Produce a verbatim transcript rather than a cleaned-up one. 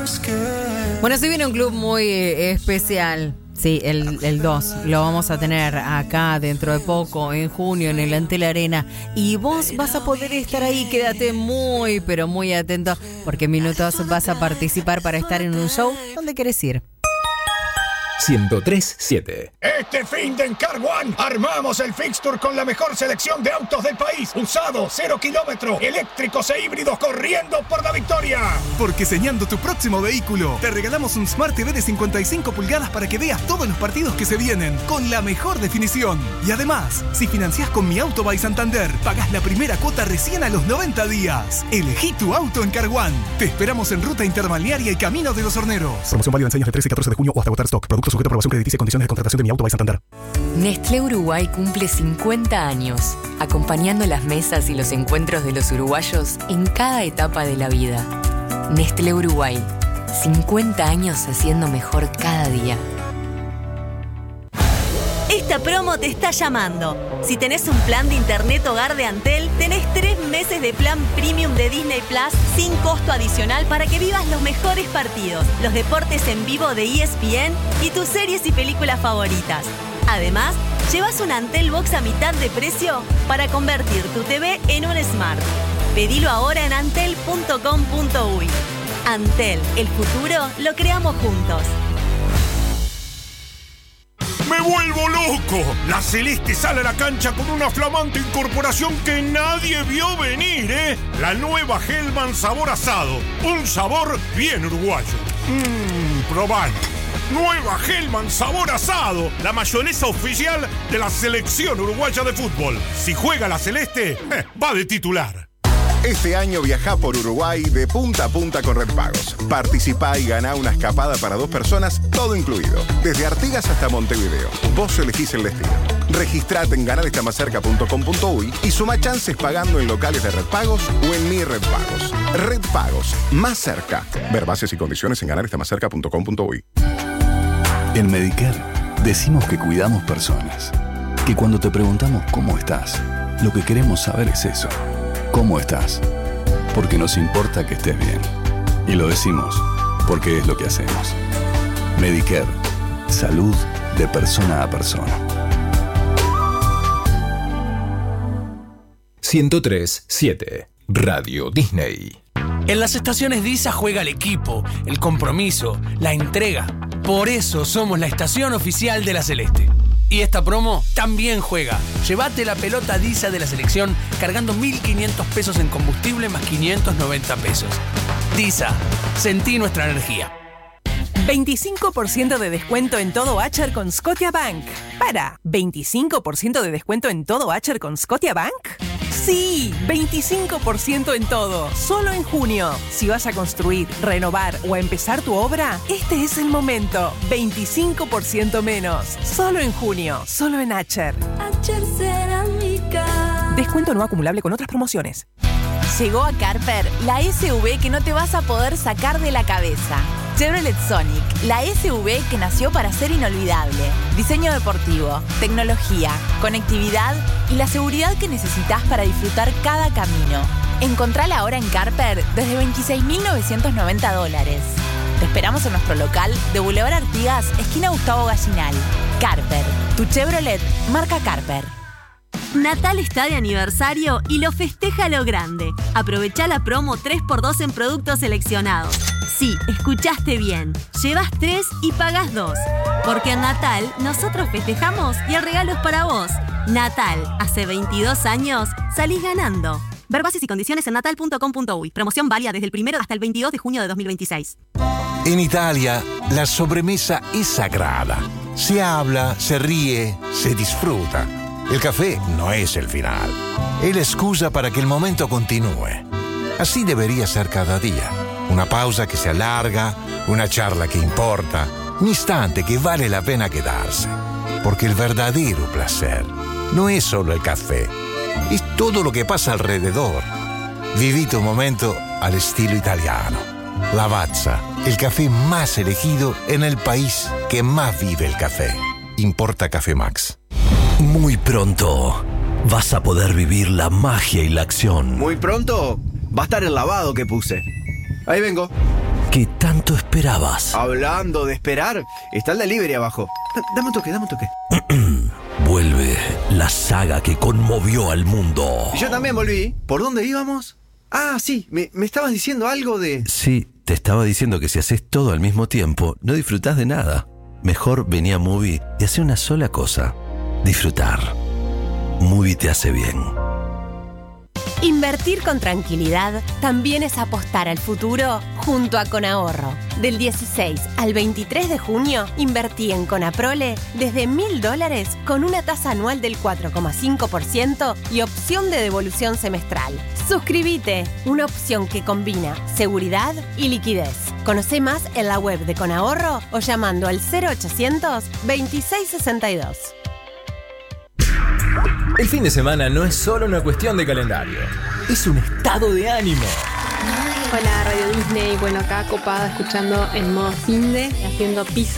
Bueno, se viene un club muy eh, especial. Sí, el, el dos lo vamos a tener acá dentro de poco, en junio, en el Antel Arena. Y vos vas a poder estar ahí, quédate muy, pero muy atento, porque en minutos vas a participar para estar en un show. ¿Dónde querés ir? ciento tres siete. Este fin de en Car One armamos el fixture con la mejor selección de autos del país. Usados, cero kilómetros, eléctricos e híbridos corriendo por la victoria. Porque diseñando tu próximo vehículo, te regalamos un Smart T V de cincuenta y cinco pulgadas para que veas todos los partidos que se vienen con la mejor definición. Y además, si financiás con Mi Auto by Santander, pagás la primera cuota recién a los noventa días. Elegí tu auto en Car One. Te esperamos en Ruta Interbalnearia y Camino de los Horneros. Promoción válida en seis del trece y catorce de junio o hasta agotar stock. Producto sujeto a aprobación crediticia y condiciones de contratación de Mi Auto by Santander. Nestlé Uruguay cumple cincuenta años, acompañando las mesas y los encuentros de los uruguayos en cada etapa de la vida. Nestlé Uruguay, cincuenta años haciendo mejor cada día. Esta promo te está llamando. Si tenés un plan de internet hogar de Antel, tenés tres meses de plan premium de Disney Plus sin costo adicional para que vivas los mejores partidos, los deportes en vivo de E S P N y tus series y películas favoritas. Además, llevas un Antel Box a mitad de precio para convertir tu T V en un Smart. Pedilo ahora en antel punto com punto uy. Antel, el futuro lo creamos juntos. ¡Me vuelvo loco! La Celeste sale a la cancha con una flamante incorporación que nadie vio venir, ¿eh? La nueva Hellman sabor asado. Un sabor bien uruguayo. Mmm, probalo. Nueva Hellman sabor asado. La mayonesa oficial de la selección uruguaya de fútbol. Si juega la Celeste, eh, va de titular. Este año viajá por Uruguay de punta a punta con Red Pagos. Participá y ganá una escapada para dos personas, todo incluido. Desde Artigas hasta Montevideo. Vos elegís el destino. Registrate en ganar está más cerca punto com punto uy y suma chances pagando en locales de Red Pagos o en Mi Red Pagos. Red Pagos, más cerca. Ver bases y condiciones en ganar está más cerca punto com punto uy. En Medicare decimos que cuidamos personas. Que cuando te preguntamos cómo estás, lo que queremos saber es eso. ¿Cómo estás? Porque nos importa que estés bien. Y lo decimos porque es lo que hacemos. Medicare. Salud de persona a persona. ciento tres siete. Radio Disney. En las estaciones Disa juega el equipo, el compromiso, la entrega. Por eso somos la estación oficial de la Celeste. Y esta promo también juega. Llévate la pelota Disa de la selección cargando mil quinientos pesos en combustible más quinientos noventa pesos. Disa, sentí nuestra energía. veinticinco por ciento de descuento en todo Acher con Scotiabank. Para, ¿veinticinco por ciento de descuento en todo Acher con Scotiabank? Sí, veinticinco por ciento en todo, solo en junio. Si vas a construir, renovar o empezar tu obra, este es el momento. veinticinco por ciento menos, solo en junio, solo en Acher. Acher Cerámica. Descuento no acumulable con otras promociones. Llegó a Carper la S U V que no te vas a poder sacar de la cabeza. Chevrolet Sonic, la S U V que nació para ser inolvidable. Diseño deportivo, tecnología, conectividad y la seguridad que necesitas para disfrutar cada camino. Encontrala ahora en Carper desde veintiséis mil novecientos noventa dólares. Te esperamos en nuestro local de Boulevard Artigas, esquina Gustavo Gallinal. Carper, tu Chevrolet marca Carper. Natal está de aniversario y lo festeja a lo grande. Aprovecha la promo tres por dos en productos seleccionados. Sí, escuchaste bien. Llevas tres y pagas dos. Porque en Natal nosotros festejamos y el regalo es para vos. Natal, hace veintidós años, salís ganando. Ver bases y condiciones en natal punto com punto uy. Promoción válida desde el primero hasta el veintidós de junio de dos mil veintiséis. En Italia, la sobremesa es sagrada. Se habla, se ríe, se disfruta. El café no es el final. Es la excusa para que el momento continúe. Así debería ser cada día. Una pausa que se alarga, una charla que importa, un instante que vale la pena quedarse. Porque el verdadero placer no es solo el café, es todo lo que pasa alrededor. Viví tu momento al estilo italiano. Lavazza, el café más elegido en el país que más vive el café. Importa Café Max. Muy pronto vas a poder vivir la magia y la acción. Muy pronto va a estar el lavado que puse. Ahí vengo. que tanto esperabas. Hablando de esperar, está el delivery abajo. D- dame un toque, dame un toque. Vuelve la saga que conmovió al mundo. Yo también volví. ¿Por dónde íbamos? Ah, sí, me, me estabas diciendo algo de... Sí, te estaba diciendo que si haces todo al mismo tiempo, no disfrutás de nada. Mejor vení a Movie y hace una sola cosa: disfrutar. Movie te hace bien. Invertir con tranquilidad también es apostar al futuro junto a Conahorro. Del dieciséis al veintitrés de junio, invertí en Conaprole desde mil dólares con una tasa anual del cuatro coma cinco por ciento y opción de devolución semestral. Suscríbete, una opción que combina seguridad y liquidez. Conoce más en la web de Conahorro o llamando al cero ochocientos veintiséis sesenta y dos. El fin de semana no es solo una cuestión de calendario, es un estado de ánimo. Hola Radio Disney, bueno acá copada escuchando en modo finde, haciendo piso